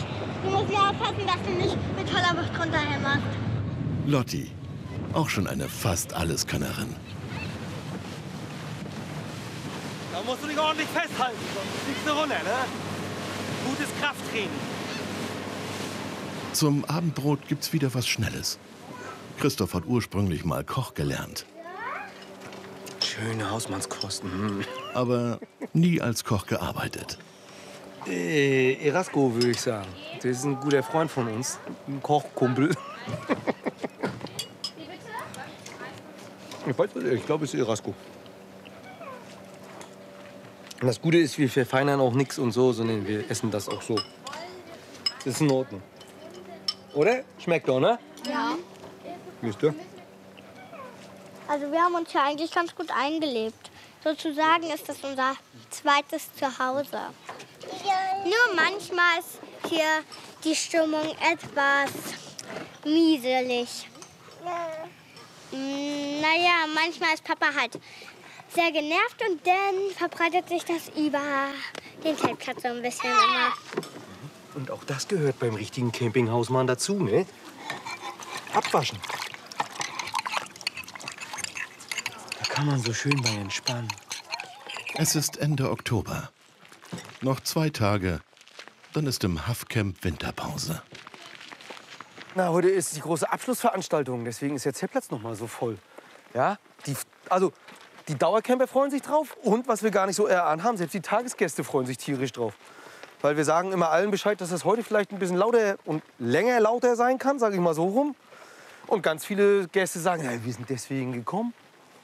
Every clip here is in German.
Du musst ja aufpassen, dass du nicht mit voller Wucht runterhämmerst. Lotti, auch schon eine fast Alleskönnerin. Da musst du dich ordentlich festhalten, sonst fliegst du runter, ne? Gutes Krafttraining. Zum Abendbrot gibt's wieder was Schnelles. Christoph hat ursprünglich mal Koch gelernt. Schöne Hausmannskosten. Aber nie als Koch gearbeitet. Erasco, würde ich sagen. Der ist ein guter Freund von uns. Ein Kochkumpel. Ich weiß nicht, ich glaube, es ist Erasco. Und das Gute ist, wir verfeinern auch nichts und so, sondern wir essen das auch so. Das ist in Ordnung. Oder? Schmeckt doch, ne? Ja. Wisst ihr? Also wir haben uns ja eigentlich ganz gut eingelebt. Sozusagen ist das unser zweites Zuhause. Nur manchmal ist hier die Stimmung etwas mieselig. Naja, manchmal ist Papa halt sehr genervt und dann verbreitet sich das über den Zeltplatz so ein bisschen immer. Und auch das gehört beim richtigen Campinghausmann dazu, ne? Abwaschen. Da kann man so schön bei entspannen. Es ist Ende Oktober. Noch 2 Tage, dann ist im Haffcamp Winterpause. Na, heute ist die große Abschlussveranstaltung, deswegen ist der Zeltplatz noch mal so voll. Ja, die Dauercamper freuen sich drauf und was wir gar nicht so erahnen haben, selbst die Tagesgäste freuen sich tierisch drauf. Weil wir sagen immer allen Bescheid, dass es heute vielleicht ein bisschen lauter und länger lauter sein kann, sage ich mal so rum. Und ganz viele Gäste sagen, ja, wir sind deswegen gekommen.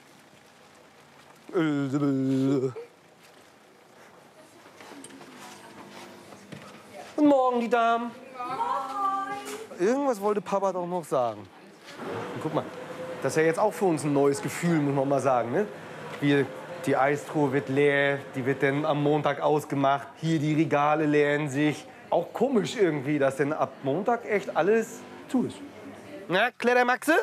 Guten Morgen, die Damen. Irgendwas wollte Papa doch noch sagen. Und guck mal, das ist ja jetzt auch für uns ein neues Gefühl, muss man mal sagen. Ne? Die Eistruhe wird leer, die wird dann am Montag ausgemacht. Hier die Regale leeren sich. Auch komisch irgendwie, dass denn ab Montag echt alles zu ist. Na, Klettermaxe?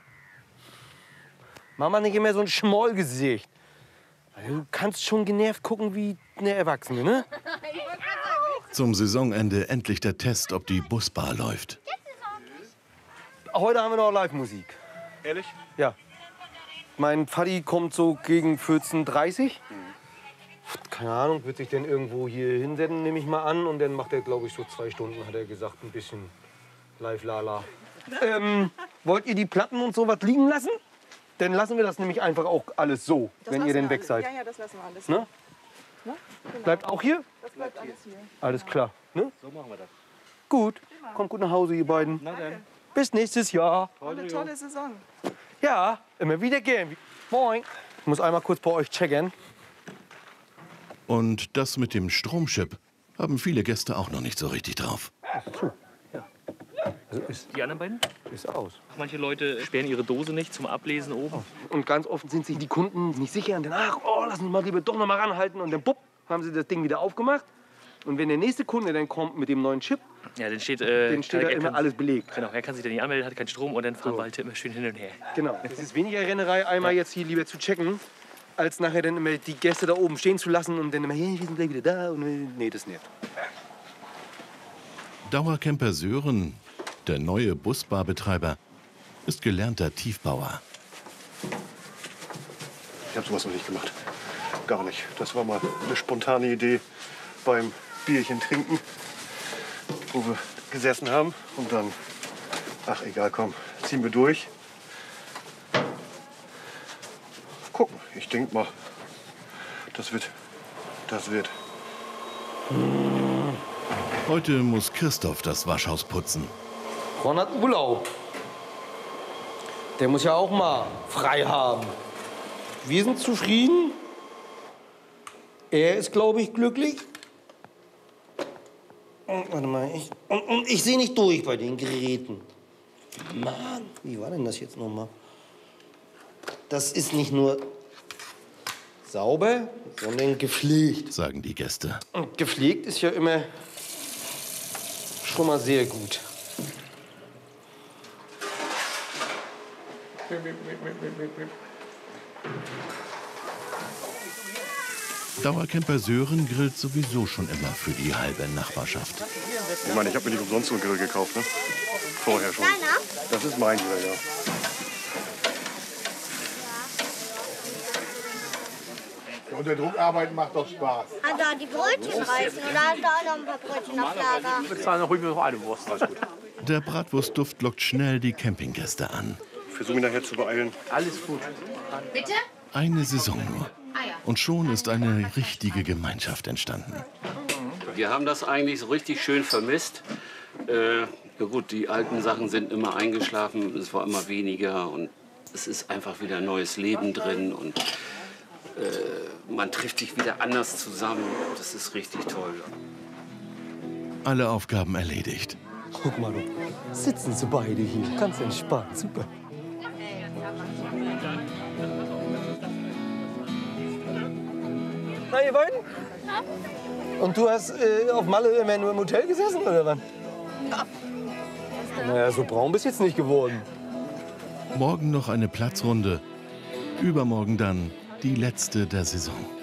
Mach nicht immer so ein Schmollgesicht. Du kannst schon genervt gucken wie eine Erwachsene, ne? Zum Saisonende endlich der Test, ob die Busbar läuft. Heute haben wir noch Live-Musik. Ehrlich? Ja. Mein Vati kommt so gegen 14:30 Uhr. Keine Ahnung, wird sich denn irgendwo hier hinsetzen, nehme ich mal an. Und dann macht er, glaube ich, so 2 Stunden, hat er gesagt, ein bisschen Live-Lala. Wollt ihr die Platten und sowas liegen lassen? Dann lassen wir das nämlich einfach auch alles so, wenn ihr denn weg seid. Ja, das lassen wir alles. Ne? Ne? Genau. Bleibt auch hier? Das bleibt alles hier. Alles klar. Ne? So machen wir das. Gut. Kommt gut nach Hause, ihr beiden. Na dann. Bis nächstes Jahr. Eine tolle Saison. Ja, immer wieder gern. Moin. Ich muss einmal kurz bei euch checken. Und das mit dem Stromchip haben viele Gäste auch noch nicht so richtig drauf. Also ist Die anderen beiden? aus. Manche Leute sperren ihre Dose nicht zum Ablesen oben. Und ganz oft sind sich die Kunden nicht sicher. Und dann, ach, lassen wir mal lieber doch noch mal ranhalten. Und dann, bupp, haben sie das Ding wieder aufgemacht. Und wenn der nächste Kunde dann kommt mit dem neuen Chip, Ja, dann steht, dann steht da immer alles belegt. Genau, er kann sich dann nicht anmelden, hat keinen Strom und dann fahren Walter immer schön hin und her. Genau. Es ist weniger Rennerei, einmal jetzt hier lieber zu checken, als nachher dann immer die Gäste da oben stehen zu lassen und dann immer, hey, wir sind gleich wieder da. Und nee, das nervt. Dauercamper Sören, der neue Busbarbetreiber, ist gelernter Tiefbauer. Ich habe sowas noch nicht gemacht. Gar nicht. Das war mal eine spontane Idee beim Bierchen trinken, wo wir gesessen haben. Und dann, ach egal, komm, ziehen wir durch. Gucken, ich denke mal, das wird. Heute muss Christoph das Waschhaus putzen. Ron hat Urlaub. Der muss ja auch mal frei haben. Wir sind zufrieden. Er ist, glaube ich, glücklich. Und, warte mal, ich sehe nicht durch bei den Geräten. Mann, wie war denn das jetzt nochmal? Das ist nicht nur sauber, sondern gepflegt. Sagen die Gäste. Und gepflegt ist ja immer schon mal sehr gut. Dauercamper Sören grillt sowieso schon immer für die halbe Nachbarschaft. Ich meine, ich habe mir nicht umsonst so einen Grill gekauft, ne? Vorher schon. Deiner? Das ist mein Grill, ja. Unter Druck arbeiten macht doch Spaß. Also die Brötchen reichen oder hast du auch noch ein paar Brötchen auf Lager? Wir zahlen noch eine Wurst. Alles gut. Der Bratwurstduft lockt schnell die Campinggäste an. Ich versuche mich nachher zu beeilen. Alles gut. Eine Saison nur. Und schon ist eine richtige Gemeinschaft entstanden. Wir haben das eigentlich so richtig schön vermisst. Ja gut, die alten Sachen sind immer eingeschlafen, es war immer weniger und es ist einfach wieder neues Leben drin und man trifft sich wieder anders zusammen. Das ist richtig toll. Alle Aufgaben erledigt. Guck mal, sitzen sie beide hier, ganz entspannt, super. Na, ihr beiden? Und du hast auf Malle immer nur im Hotel gesessen, oder was? Ja. Naja, so braun bist du jetzt nicht geworden. Morgen noch eine Platzrunde. Übermorgen dann die letzte der Saison.